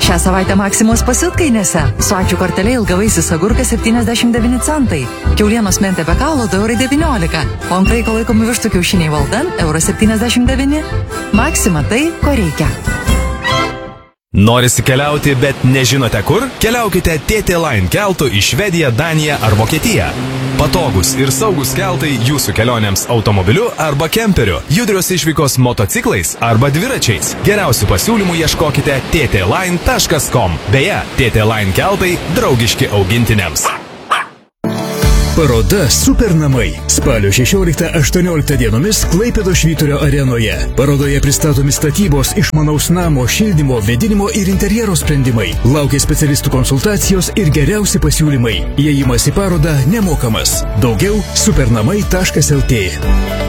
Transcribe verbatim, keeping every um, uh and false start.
Šią savaitę Maksimos pasiutkainėse. Su ačiū kortelė ilgavaisis agurkas septyniasdešimt devyni centai. Kiaulienos mentė be kaulo du eurai devyniolika. O ant kraiko laikomi vištų kiaušiniai valdan euras septyniasdešimt devyni. Maksima tai, ko reikia. Norisi keliauti, bet nežinote kur? Keliaukite T T Line keltu į Švediją, Daniją ar Vokietiją. Patogus ir saugus keltai jūsų kelionėms automobiliu arba kemperiu, judrios išvykos motociklais arba dviračiais. Geriausių pasiūlymų ieškokite t t line taškas com. Beje, T T Line keltai draugiški augintiniams. Paroda Supernamai. Spalio šešioliktą aštuonioliktą dienomis Klaipėdos Švyturio arenoje. Parodoje pristatomi statybos, išmanaus namo, šildymo, vėdinimo ir interjero sprendimai. Laukia specialistų konsultacijos ir geriausi pasiūlymai. Įėjimas į parodą nemokamas. Daugiau supernamai taškas l t.